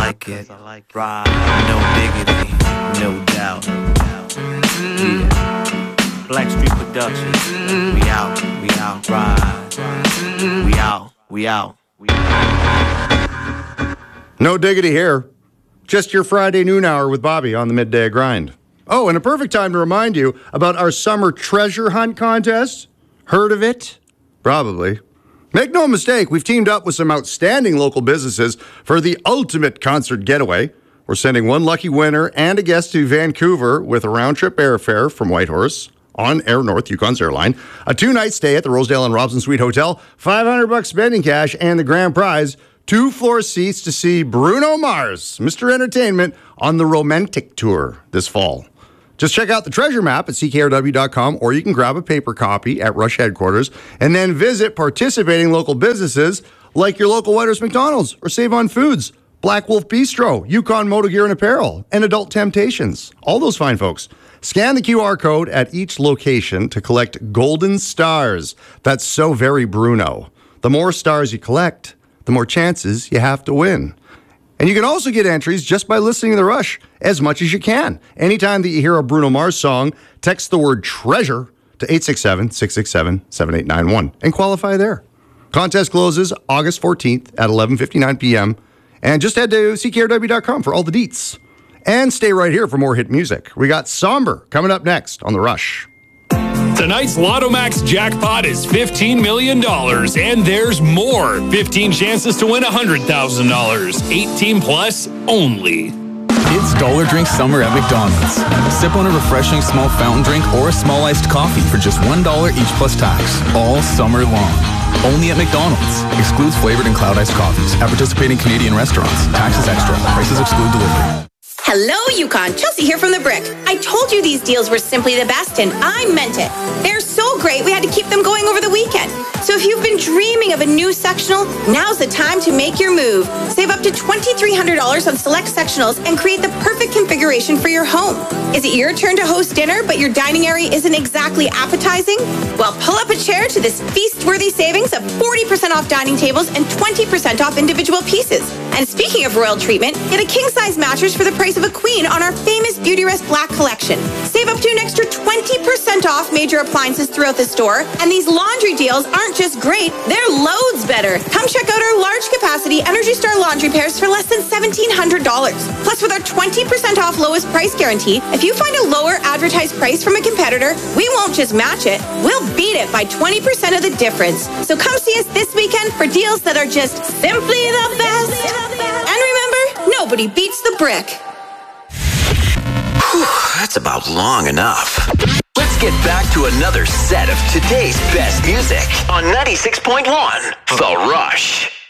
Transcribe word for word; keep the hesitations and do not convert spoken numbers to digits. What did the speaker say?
like it. Ride, no diggity, no doubt. Yeah. Blackstreet Productions. We out, we out, ride. We out, we out, we out. No diggity here. Just your Friday noon hour with Bobby on the Midday Grind. Oh, and a perfect time to remind you about our summer treasure hunt contest. Heard of it? Probably. Make no mistake, we've teamed up with some outstanding local businesses for the ultimate concert getaway. We're sending one lucky winner and a guest to Vancouver with a round-trip airfare from Whitehorse on Air North, Yukon's airline, a two-night stay at the Rosedale and Robson Suite Hotel, five hundred bucks spending cash, and the grand prize, two floor seats to see Bruno Mars, Mister Entertainment, on the Romantic Tour this fall. Just check out the treasure map at C K R W dot com, or you can grab a paper copy at Rush headquarters and then visit participating local businesses like your local Whitehorse McDonald's or Save on Foods, Black Wolf Bistro, Yukon Motor Gear and Apparel, and Adult Temptations. All those fine folks. Scan the Q R code at each location to collect golden stars. That's so very Bruno. The more stars you collect, the more chances you have to win. And you can also get entries just by listening to The Rush as much as you can. Anytime that you hear a Bruno Mars song, text the word treasure to eight six seven, six six seven, seven eight nine one and qualify there. Contest closes August fourteenth at eleven fifty-nine p.m. And just head to C K R W dot com for all the deets. And stay right here for more hit music. We got Somber coming up next on The Rush. Tonight's Lotto Max jackpot is fifteen million dollars, and there's more. fifteen chances to win one hundred thousand dollars. eighteen plus only. It's Dollar Drink Summer at McDonald's. Sip on a refreshing small fountain drink or a small iced coffee for just one dollar each plus tax, all summer long. Only at McDonald's. Excludes flavored and cloud iced coffees at participating Canadian restaurants. Taxes extra. Prices exclude delivery. Hello, Yukon. Chelsea here from The Brick. I told you these deals were simply the best, and I meant it. They're so great, we had to keep them going over the weekend. So if you've been dreaming of a new sectional, now's the time to make your move. Save up to twenty-three hundred dollars on select sectionals and create the perfect configuration for your home. Is it your turn to host dinner, but your dining area isn't exactly appetizing? Well, pull up a chair to this feast-worthy savings of forty percent off dining tables and twenty percent off individual pieces. And speaking of royal treatment, get a king-size mattress for the price of a queen on our famous Beautyrest Black collection. Save up to an extra twenty percent off major appliances throughout the store. And these laundry deals aren't just great, they're loads better. Come check out our large capacity Energy Star laundry pairs for less than seventeen hundred dollars. Plus, with our twenty percent off lowest price guarantee, if you find a lower advertised price from a competitor, we won't just match it, we'll beat it by twenty percent of the difference. So come see us this weekend for deals that are just simply the best. And remember, nobody beats The Brick. Whew, that's about long enough. Let's get back to another set of today's best music on ninety-six point one The Rush.